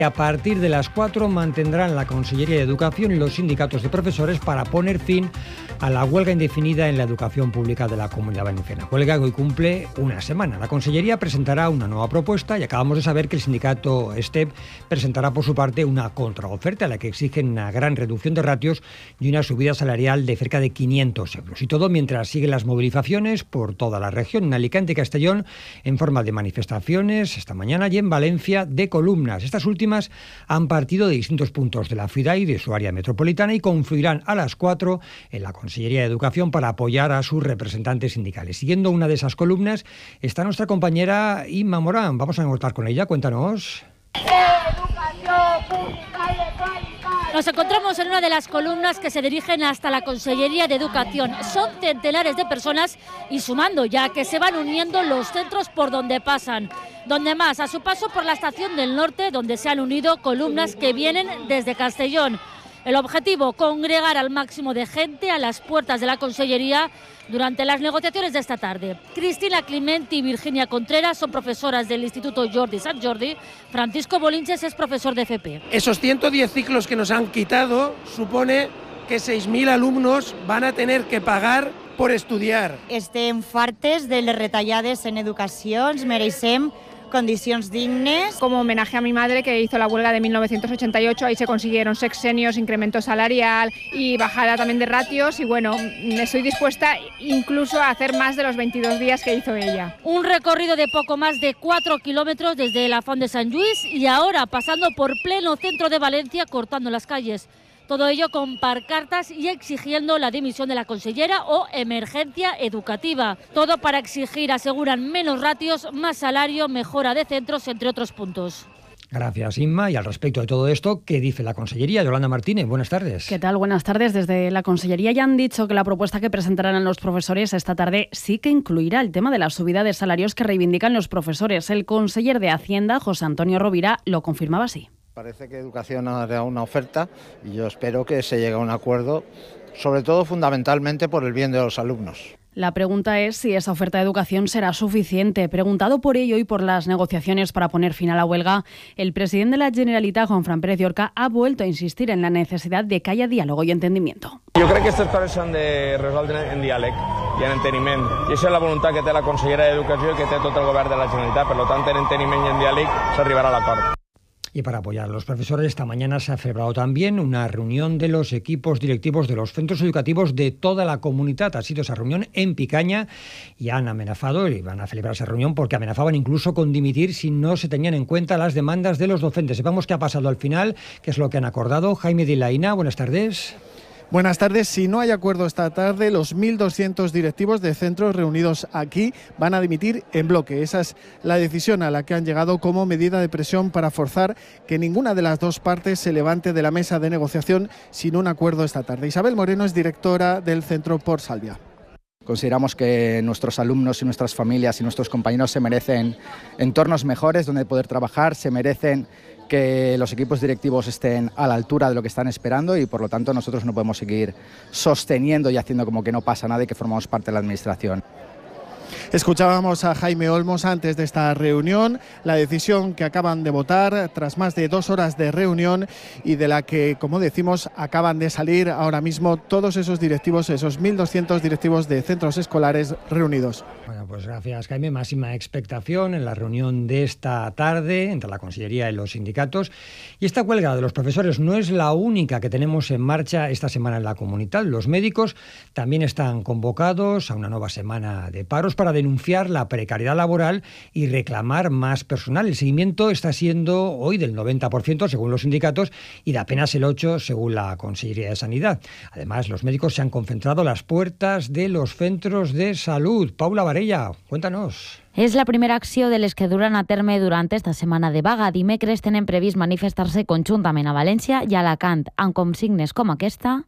A partir de las 4 mantendrán la Consellería de Educación y los sindicatos de profesores para poner fin a la huelga indefinida en la educación pública de la Comunidad Valenciana. Huelga que hoy cumple una semana. La Consellería presentará una nueva propuesta y acabamos de saber que el sindicato STEP presentará por su parte una contraoferta a la que exigen una gran reducción de ratios y una subida salarial de cerca de 500 euros. Y todo mientras siguen las movilizaciones por toda la región, en Alicante y Castellón, en forma de manifestaciones esta mañana, y en Valencia de columnas. Estas últimas han partido de distintos puntos de la ciudad y de su área metropolitana y confluirán a las 4 en la Consellería de Educación para apoyar a sus representantes sindicales. Siguiendo una de esas columnas está nuestra compañera Inma Morán. Vamos a contar con ella. Cuéntanos. Nos encontramos en una de las columnas que se dirigen hasta la Consellería de Educación. Son centenares de personas y sumando ya que se van uniendo los centros por donde pasan. Donde más, a su paso por la Estación del Norte, donde se han unido columnas que vienen desde Castellón. El objetivo, congregar al máximo de gente a las puertas de la Consellería durante las negociaciones de esta tarde. Cristina Clement y Virginia Contreras son profesoras del Instituto Jordi Sant Jordi. Francisco Bolinches es profesor de FP. Esos 110 ciclos que nos han quitado supone que 6.000 alumnos van a tener que pagar por estudiar. Estem fartes de les retallades en educació, ens mereixem condicions dignes. Como homenaje a mi madre, que hizo la huelga de 1988, ahí se consiguieron sexenios, incremento salarial y bajada también de ratios, y bueno, estoy dispuesta incluso a hacer más de los 22 días que hizo ella. Un recorrido de poco más de 4 kilómetros desde la Font de Sant Lluís y ahora pasando por pleno centro de Valencia, cortando las calles. Todo ello con pancartas y exigiendo la dimisión de la consellera o emergencia educativa. Todo para exigir, aseguran, menos ratios, más salario, mejora de centros, entre otros puntos. Gracias, Inma. Y al respecto de todo esto, ¿qué dice la Consellería? Yolanda Martínez, buenas tardes. ¿Qué tal? Buenas tardes. Desde la Consellería ya han dicho que la propuesta que presentarán los profesores esta tarde sí que incluirá el tema de la subida de salarios que reivindican los profesores. El conseller de Hacienda, José Antonio Rovira, lo confirmaba así. Parece que Educación hará una oferta y yo espero que se llegue a un acuerdo, sobre todo fundamentalmente por el bien de los alumnos. La pregunta es si esa oferta de educación será suficiente. Preguntado por ello y por las negociaciones para poner fin a la huelga, el presidente de la Generalitat, Juanfran Pérez Llorca, ha vuelto a insistir en la necesidad de que haya diálogo y entendimiento. Jo crec que aquestes coses s'han de resoldre en diàleg i en enteniment. I això és la voluntat que té la consellera d'Educació i que té tot el govern de la Generalitat. Per tant, en enteniment i en diàleg s'arribarà a l'acord. Y para apoyar a los profesores, esta mañana se ha celebrado también una reunión de los equipos directivos de los centros educativos de toda la comunidad. Ha sido esa reunión en Picaña y han amenazado, y van a celebrar esa reunión porque amenazaban incluso con dimitir si no se tenían en cuenta las demandas de los docentes. Sepamos qué ha pasado al final, qué es lo que han acordado. Jaime Dilaína, buenas tardes. Buenas tardes. Si no hay acuerdo esta tarde, los 1.200 directivos de centros reunidos aquí van a dimitir en bloque. Esa es la decisión a la que han llegado como medida de presión para forzar que ninguna de las dos partes se levante de la mesa de negociación sin un acuerdo esta tarde. Isabel Moreno es directora del Centro Port Salvia. Consideramos que nuestros alumnos y nuestras familias y nuestros compañeros se merecen entornos mejores donde poder trabajar, se merecen que los equipos directivos estén a la altura de lo que están esperando y por lo tanto nosotros no podemos seguir sosteniendo y haciendo como que no pasa nada y que formamos parte de la administración. Escuchábamos a Jaime Olmos antes de esta reunión, la decisión que acaban de votar tras más de 2 horas de reunión y de la que, como decimos, acaban de salir ahora mismo todos esos directivos, esos 1.200 directivos de centros escolares reunidos. Bueno, pues gracias, Jaime. Máxima expectación en la reunión de esta tarde entre la Consellería y los sindicatos. Y esta huelga de los profesores no es la única que tenemos en marcha esta semana en la comunidad. Los médicos también están convocados a una nueva semana de paros para denunciar la precariedad laboral y reclamar más personal. El seguimiento está siendo hoy del 90% según los sindicatos y de apenas el 8% según la Consellería de Sanidad. Además, los médicos se han concentrado a las puertas de los centros de salud. Paula Varella, cuéntanos. És la primera acció de les que duran a terme durant esta setmana de vaga. Dimecres tenen previst manifestar-se conjuntament a València i a Alacant, amb consignes com aquesta.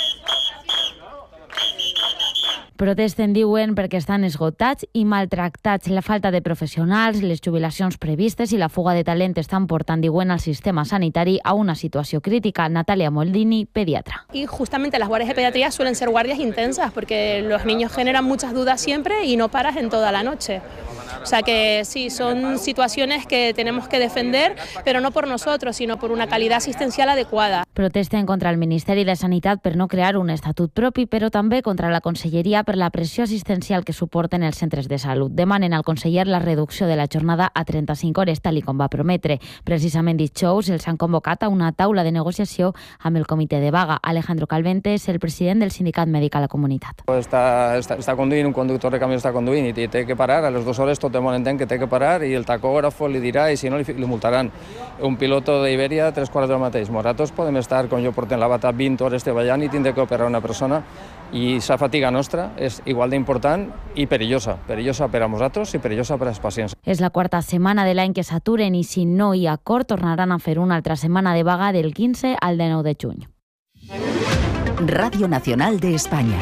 Protesten, diuen, perquè estan esgotats i maltractats. La falta de professionals, les jubilacions previstes i la fuga de talent estan portant, diuen, al sistema sanitari a una situació crítica. Natalia Moldini, pediatra. Y justamente las guardias de pediatría suelen ser guardias intensas porque los niños generan muchas dudas siempre y no paras en toda la noche. O sea que sí, son situaciones que tenemos que defender, però no per nosaltres, sinó per una qualitat assistencial adequada. Protesten contra el Ministeri de Sanitat per no crear un estatut propi, però també contra la Conselleria per la pressió assistencial que suporten els centres de salut. Demanen al conseller la reducció de la jornada a 35 hores, tal com va prometre. Precisament dijous els han convocat a una taula de negociació amb el comitè de vaga. Alejandro Calvente és el president del Sindicat Mèdic a la Comunitat. Està conduint, un conductor de camió està conduint i té que parar. A les 2 hores tot el món entén que té que parar i el tacògrafo li dirà i si no li multaran. Un piloto d'Iberia, 3/4 del mateix. Nosaltres podem estar, com jo portem la bata, 20 hores treballant i tindré que operar una persona i la fatiga nostra és igual d'important i perillosa. Perillosa per a nosaltres i perillosa per als pacients. És la quarta setmana de l'any que s'aturen i si no hi ha acord tornaran a fer una altra setmana de vaga del 15 al 19 de juny. Radio Nacional de España.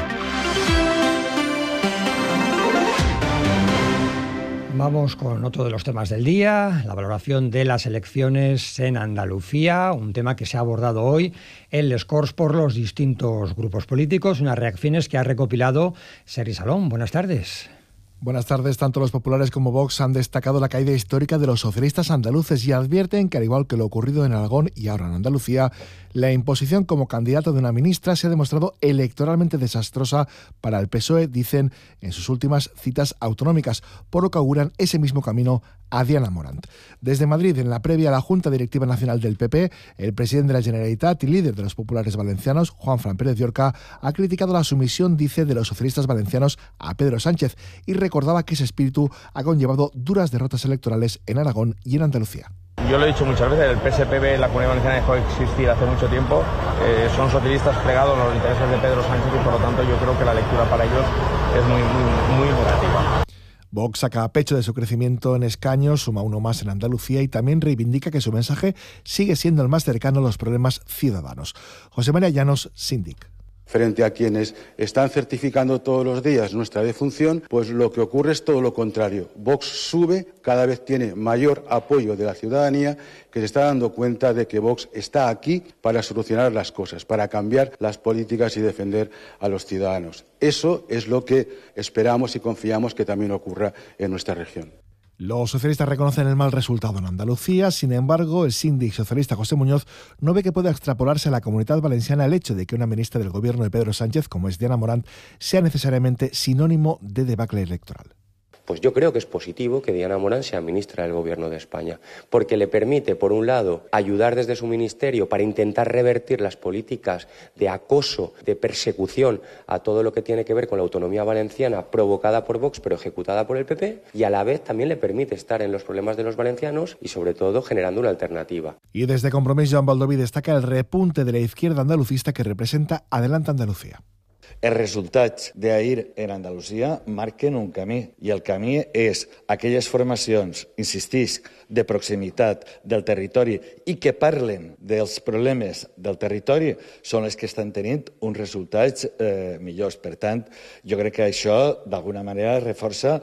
Vamos con otro de los temas del día, la valoración de las elecciones en Andalucía, un tema que se ha abordado hoy en Les Corts por los distintos grupos políticos, unas reacciones que ha recopilado Sergi Salón. Buenas tardes. Buenas tardes. Tanto los populares como Vox han destacado la caída histórica de los socialistas andaluces y advierten que, al igual que lo ocurrido en Aragón y ahora en Andalucía, la imposición como candidato de una ministra se ha demostrado electoralmente desastrosa para el PSOE, dicen en sus últimas citas autonómicas, por lo que auguran ese mismo camino a Diana Morant. Desde Madrid, en la previa a la Junta Directiva Nacional del PP, el presidente de la Generalitat y líder de los populares valencianos, Juanfran Pérez de Orca, ha criticado la sumisión, dice, de los socialistas valencianos a Pedro Sánchez y recordaba que ese espíritu ha conllevado duras derrotas electorales en Aragón y en Andalucía. Yo lo he dicho muchas veces, el PSPB, la Comunidad Valenciana, dejó de existir hace mucho tiempo. Son socialistas plegados a los intereses de Pedro Sánchez y por lo tanto yo creo que la lectura para ellos es muy negativa. Vox saca pecho de su crecimiento en escaños, suma uno más en Andalucía y también reivindica que su mensaje sigue siendo el más cercano a los problemas ciudadanos. José María Llanos, Síndic. Frente a quienes están certificando todos los días nuestra defunción, pues lo que ocurre es todo lo contrario. Vox sube, cada vez tiene mayor apoyo de la ciudadanía, que se está dando cuenta de que Vox está aquí para solucionar las cosas, para cambiar las políticas y defender a los ciudadanos. Eso es lo que esperamos y confiamos que también ocurra en nuestra región. Los socialistas reconocen el mal resultado en Andalucía, sin embargo, el síndic socialista José Muñoz no ve que pueda extrapolarse a la Comunidad Valenciana el hecho de que una ministra del gobierno de Pedro Sánchez, como es Diana Morant, sea necesariamente sinónimo de debacle electoral. Pues yo creo que es positivo que Diana Morant sea ministra del Gobierno de España, porque le permite, por un lado, ayudar desde su ministerio para intentar revertir las políticas de acoso, de persecución a todo lo que tiene que ver con la autonomía valenciana provocada por Vox, pero ejecutada por el PP, y a la vez también le permite estar en los problemas de los valencianos y, sobre todo, generando una alternativa. Y desde Compromís, Joan Baldoví destaca el repunte de la izquierda andalucista que representa Adelante Andalucía. Els resultats d'ahir en Andalusia marquen un camí i el camí és aquelles formacions, insistisc, de proximitat del territori i que parlen dels problemes del territori són les que estan tenint uns resultats millors. Per tant, jo crec que això d'alguna manera reforça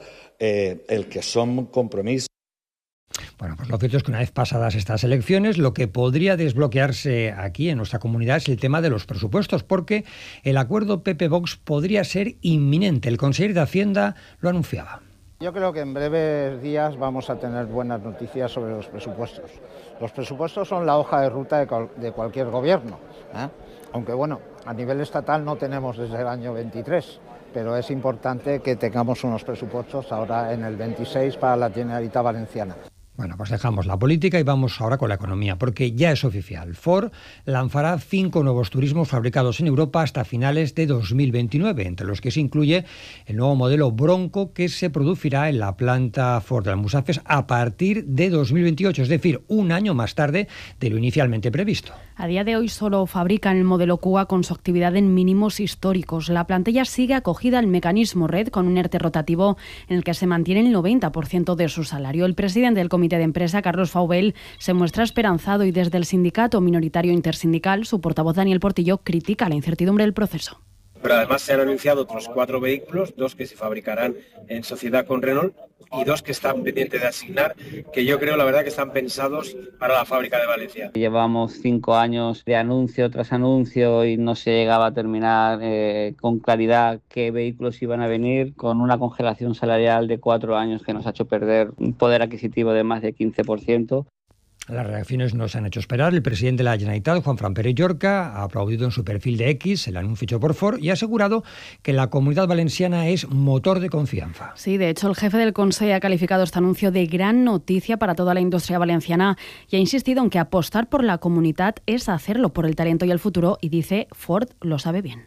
el que som Compromís. Bueno, pues lo cierto es que una vez pasadas estas elecciones, lo que podría desbloquearse aquí en nuestra comunidad es el tema de los presupuestos, porque el acuerdo PP-Vox podría ser inminente. El consejero de Hacienda lo anunciaba. Yo creo que en breves días vamos a tener buenas noticias sobre los presupuestos. Los presupuestos son la hoja de ruta de cualquier gobierno, aunque bueno, a nivel estatal no tenemos desde el año 23, pero es importante que tengamos unos presupuestos ahora en el 26 para la Generalitat Valenciana. Bueno, pues dejamos la política y vamos ahora con la economía, porque ya es oficial. Ford lanzará 5 nuevos turismos fabricados en Europa hasta finales de 2029, entre los que se incluye el nuevo modelo Bronco que se producirá en la planta Ford de Almusafes a partir de 2028, es decir, un año más tarde de lo inicialmente previsto. A día de hoy solo fabrican el modelo Kuga con su actividad en mínimos históricos. La plantilla sigue acogida al mecanismo Red con un ERTE rotativo en el que se mantiene el 90% de su salario. El presidente del comité de empresa, Carlos Faubel, se muestra esperanzado y desde el sindicato minoritario intersindical, su portavoz Daniel Portillo critica la incertidumbre del proceso. pero además se han anunciado otros 4 vehículos, 2 que se fabricarán en sociedad con Renault y 2 que están pendientes de asignar, que yo creo la verdad que están pensados para la fábrica de Valencia. Llevamos 5 años de anuncio tras anuncio y no se llegaba a terminar con claridad qué vehículos iban a venir, con una congelación salarial de 4 años que nos ha hecho perder un poder adquisitivo de más de 15%. Las reacciones no se han hecho esperar. El presidente de la Generalitat, Juan Pere Llorca, ha aplaudido en su perfil de X el anuncio hecho por Ford y ha asegurado que la Comunitat Valenciana es motor de confianza. Sí, de hecho, el jefe del Consejo ha calificado este anuncio de gran noticia para toda la industria valenciana y ha insistido en que apostar por la Comunitat es hacerlo por el talento y el futuro y dice, Ford lo sabe bien.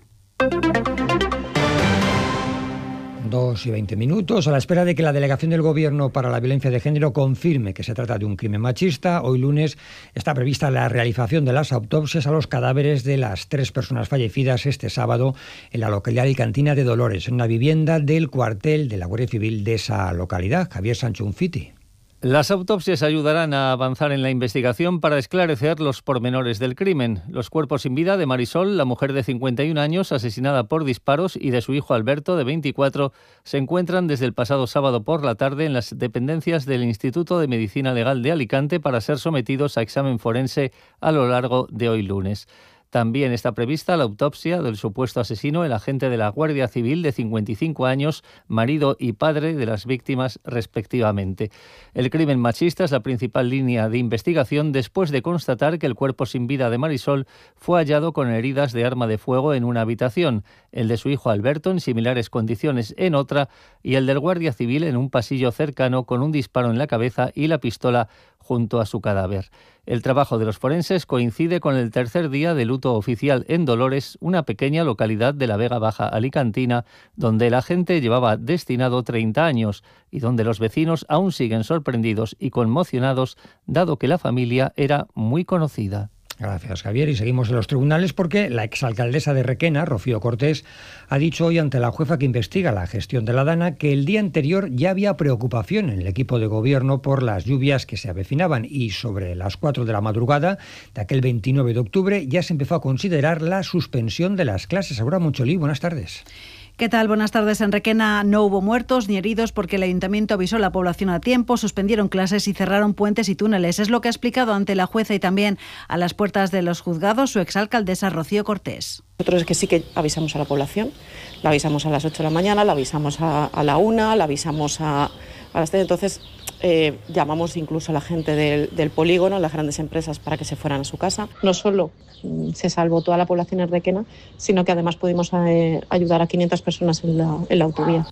2:20, a la espera de que la Delegación del Gobierno para la Violencia de Género confirme que se trata de un crimen machista. Hoy lunes está prevista la realización de las autopsias a los cadáveres de las 3 personas fallecidas este sábado en la localidad alicantina de Dolores, en una vivienda del cuartel de la Guardia Civil de esa localidad. Javier Sancho Unfiti. Las autopsias ayudarán a avanzar en la investigación para esclarecer los pormenores del crimen. Los cuerpos sin vida de Marisol, la mujer de 51 años asesinada por disparos, y de su hijo Alberto, de 24, se encuentran desde el pasado sábado por la tarde en las dependencias del Instituto de Medicina Legal de Alicante para ser sometidos a examen forense a lo largo de hoy lunes. También está prevista la autopsia del supuesto asesino, el agente de la Guardia Civil de 55 años, marido y padre de las víctimas respectivamente. El crimen machista es la principal línea de investigación después de constatar que el cuerpo sin vida de Marisol fue hallado con heridas de arma de fuego en una habitación, el de su hijo Alberto en similares condiciones en otra y el del Guardia Civil en un pasillo cercano con un disparo en la cabeza y la pistola junto a su cadáver. El trabajo de los forenses coincide con el tercer día de luto oficial en Dolores, una pequeña localidad de la Vega Baja alicantina, donde el agente llevaba destinado 30 años y donde los vecinos aún siguen sorprendidos y conmocionados, dado que la familia era muy conocida. Gracias, Javier. Y seguimos en los tribunales porque la exalcaldesa de Requena, Rocío Cortés, ha dicho hoy ante la jueza que investiga la gestión de la Dana que el día anterior ya había preocupación en el equipo de gobierno por las lluvias que se avecinaban y sobre las 4 de la madrugada de aquel 29 de octubre ya se empezó a considerar la suspensión de las clases. Aurora Moncholí, buenas tardes. ¿Qué tal? Buenas tardes. En Requena no hubo muertos ni heridos porque el ayuntamiento avisó a la población a tiempo, suspendieron clases y cerraron puentes y túneles. Es lo que ha explicado ante la jueza y también a las puertas de los juzgados su exalcaldesa Rocío Cortés. Nosotros es que sí que avisamos a la población, la avisamos a las 8 de la mañana, la avisamos a la 1, la avisamos a las 3, entonces llamamos incluso a la gente del polígono, a las grandes empresas para que se fueran a su casa. No solo se salvó toda la población en Requena, sino que además pudimos ayudar a 500 personas en la autovía.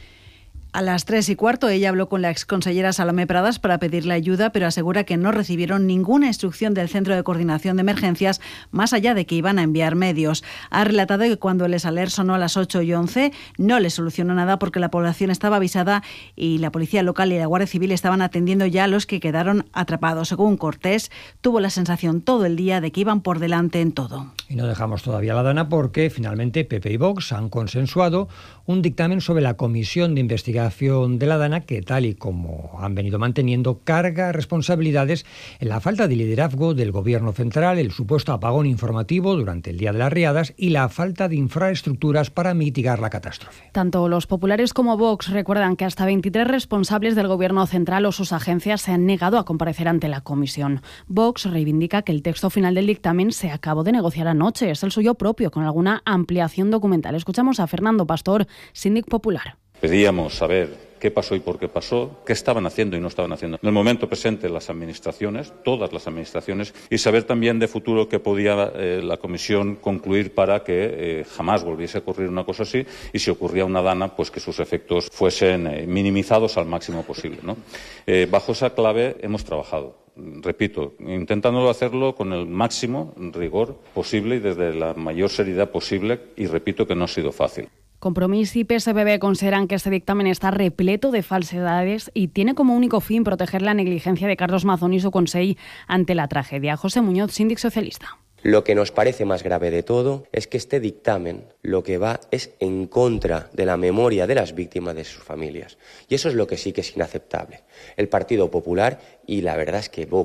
A las 3:15 ella habló con la exconsellera Salomé Pradas para pedirle ayuda, pero asegura que no recibieron ninguna instrucción del Centro de Coordinación de Emergencias, más allá de que iban a enviar medios. Ha relatado que cuando el Saler sonó a las 8:11 no le solucionó nada porque la población estaba avisada y la Policía Local y la Guardia Civil estaban atendiendo ya a los que quedaron atrapados. Según Cortés, tuvo la sensación todo el día de que iban por delante en todo. Y no dejamos todavía la Dana porque finalmente PP y Vox han consensuado un dictamen sobre la comisión de investigación de la Dana que, tal y como han venido manteniendo, carga responsabilidades en la falta de liderazgo del Gobierno central, el supuesto apagón informativo durante el día de las riadas y la falta de infraestructuras para mitigar la catástrofe. Tanto los populares como Vox recuerdan que hasta 23 responsables del Gobierno central o sus agencias se han negado a comparecer ante la comisión. Vox reivindica que el texto final del dictamen se acabó de negociar anoche, es el suyo propio, con alguna ampliación documental. Escuchamos a Fernando Pastor, síndic popular. Pedíamos saber qué pasó y por qué pasó, qué estaban haciendo y no estaban haciendo en el momento presente las administraciones, todas las administraciones, y saber también de futuro qué podía la comisión concluir para que jamás volviese a ocurrir una cosa así y si ocurría una Dana, pues que sus efectos fuesen minimizados al máximo posible, ¿no? Bajo esa clave hemos trabajado. Repito, intentando hacerlo con el máximo rigor posible y desde la mayor seriedad posible, y repito que no ha sido fácil. Compromís y PSPB consideran que este dictamen está repleto de falsedades y tiene como único fin proteger la negligencia de Carlos Mazón y su Consell ante la tragedia. José Muñoz, síndic socialista. Lo que nos parece más grave de todo es que este dictamen lo que va es en contra de la memoria de las víctimas de sus familias. Y eso es lo que sí que es inaceptable. El Partido Popular y la verdad es que Vox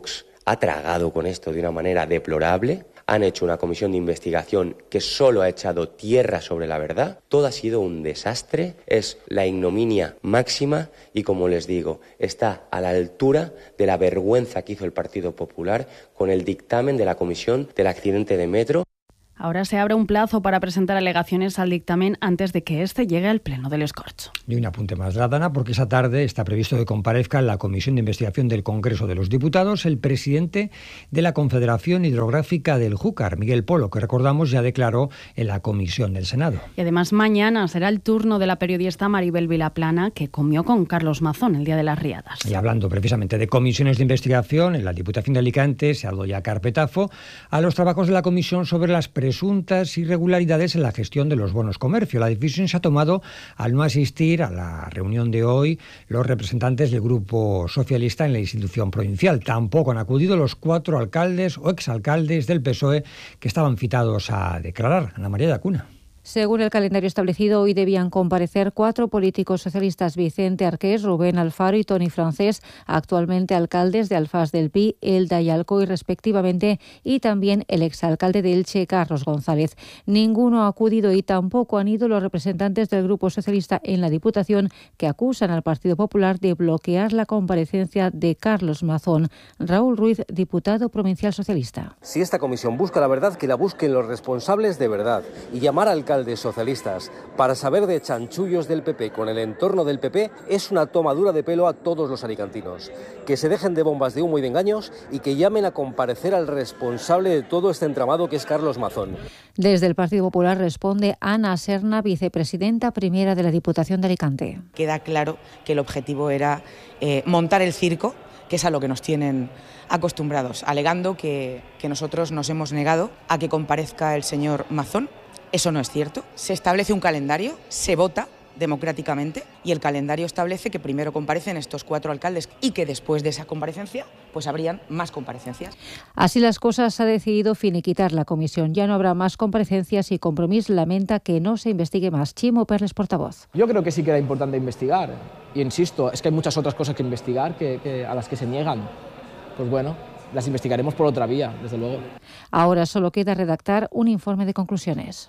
ha tragado con esto de una manera deplorable. Han hecho una comisión de investigación que solo ha echado tierra sobre la verdad. Todo ha sido un desastre, es la ignominia máxima y, como les digo, está a la altura de la vergüenza que hizo el Partido Popular con el dictamen de la comisión del accidente de metro. Ahora se abre un plazo para presentar alegaciones al dictamen antes de que este llegue al Pleno del Escorcho. Y un apunte más, Dana, porque esa tarde está previsto que comparezca en la Comisión de Investigación del Congreso de los Diputados el presidente de la Confederación Hidrográfica del Júcar, Miguel Polo, que recordamos ya declaró en la Comisión del Senado. Y además mañana será el turno de la periodista Maribel Vilaplana, que comió con Carlos Mazón el día de las riadas. Y hablando precisamente de comisiones de investigación, en la Diputación de Alicante se ha dado ya carpetazo a los trabajos de la comisión sobre las presuntas irregularidades en la gestión de los bonos comercio. La decisión se ha tomado al no asistir a la reunión de hoy los representantes del Grupo Socialista en la institución provincial. Tampoco han acudido los 4 alcaldes o exalcaldes del PSOE que estaban citados a declarar. Ana María Dacuna. Según el calendario establecido, hoy debían comparecer 4 políticos socialistas: Vicente Arqués, Rubén Alfaro y Toni Francés, actualmente alcaldes de Alfás del Pi, Elda y Alcoy respectivamente, y también el exalcalde de Elche, Carlos González. Ninguno ha acudido y tampoco han ido los representantes del Grupo Socialista en la Diputación, que acusan al Partido Popular de bloquear la comparecencia de Carlos Mazón. Raúl Ruiz, diputado provincial socialista. Si esta comisión busca la verdad, que la busquen los responsables de verdad, y llamar al alcaldes socialistas para saber de chanchullos del PP con el entorno del PP es una tomadura de pelo a todos los alicantinos. Que se dejen de bombas de humo y de engaños y que llamen a comparecer al responsable de todo este entramado, que es Carlos Mazón. Desde el Partido Popular responde Ana Serna, vicepresidenta primera de la Diputación de Alicante. Queda claro que el objetivo era montar el circo, que es a lo que nos tienen acostumbrados, alegando que nosotros nos hemos negado a que comparezca el señor Mazón. Eso no es cierto. Se establece un calendario, se vota democráticamente y el calendario establece que primero comparecen estos 4 alcaldes y que después de esa comparecencia pues habrían más comparecencias. Así las cosas, ha decidido finiquitar la comisión. Ya no habrá más comparecencias y Compromís lamenta que no se investigue más. Chimo Perles, portavoz. Yo creo que sí que era importante investigar y insisto, es que hay muchas otras cosas que investigar a las que se niegan. Pues bueno, las investigaremos por otra vía, desde luego. Ahora solo queda redactar un informe de conclusiones.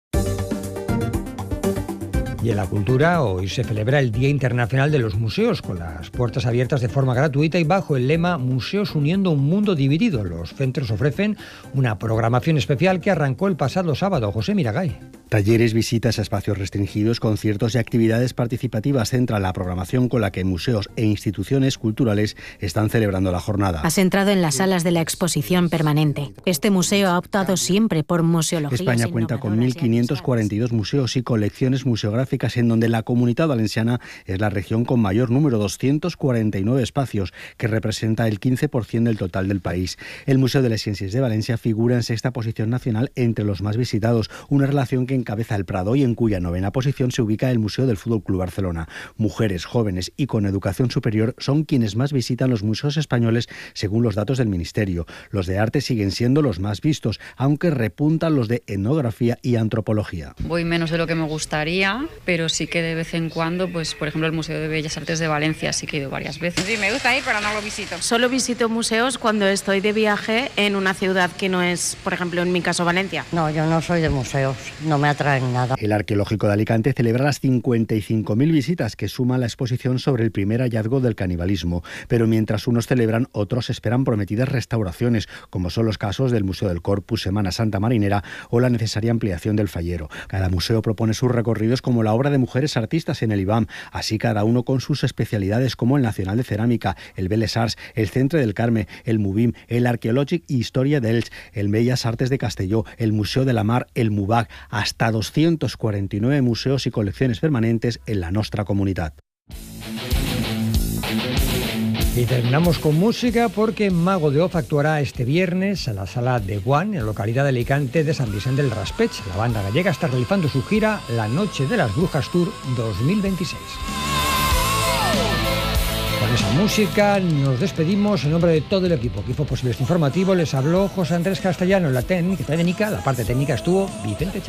Y en la cultura, hoy se celebra el Día Internacional de los Museos, con las puertas abiertas de forma gratuita y bajo el lema Museos uniendo un mundo dividido. Los centros ofrecen una programación especial que arrancó el pasado sábado. José Miragay. Talleres, visitas a espacios restringidos, conciertos y actividades participativas centran la programación con la que museos e instituciones culturales están celebrando la jornada. Has entrado en las salas de la exposición permanente. Este museo ha optado siempre por museología. España cuenta con 1.542 museos y colecciones museográficas, en donde la Comunitat Valenciana es la región con mayor número, 249 espacios, que representa el 15% del total del país. El Museo de las Ciencias de Valencia figura en 6ª posición nacional entre los más visitados, una relación que encabeza el Prado y en cuya 9ª posición se ubica el Museo del Fútbol Club Barcelona. Mujeres, jóvenes y con educación superior son quienes más visitan los museos españoles, según los datos del Ministerio. Los de arte siguen siendo los más vistos, aunque repuntan los de etnografía y antropología. Voy menos de lo que me gustaría, pero sí que de vez en cuando, pues por ejemplo el Museo de Bellas Artes de Valencia sí que he ido varias veces. Sí, me gusta ir, pero no lo visito. Solo visito museos cuando estoy de viaje en una ciudad que no es, por ejemplo, en mi caso, Valencia. No, yo no soy de museos, no me atraen nada. El Arqueológico de Alicante celebra las 55.000 visitas que suma la exposición sobre el primer hallazgo del canibalismo. Pero mientras unos celebran, otros esperan prometidas restauraciones, como son los casos del Museo del Corpus, Semana Santa Marinera o la necesaria ampliación del Fallero. Cada museo propone sus recorridos, como la obra de mujeres artistas en el IBAM, así cada uno con sus especialidades, como el Nacional de Cerámica, el Belles Arts, el Centre del Carme, el MUBIM, el Arqueològic i Història d'Elx, el Bellas Artes de Castelló, el Museo de la Mar, el MUBAC, hasta 249 museos y colecciones permanentes en la nostra comunitat. Y terminamos con música porque Mago de Oz actuará este viernes a la Sala de Guan, en la localidad de Alicante de San Vicente del Raspech. La banda gallega está realizando su gira La Noche de las Brujas Tour 2026. Con esa música nos despedimos en nombre de todo el equipo que hizo posible este informativo. Les habló José Andrés Castellano en la técnica, la parte técnica estuvo Vicente Chávez.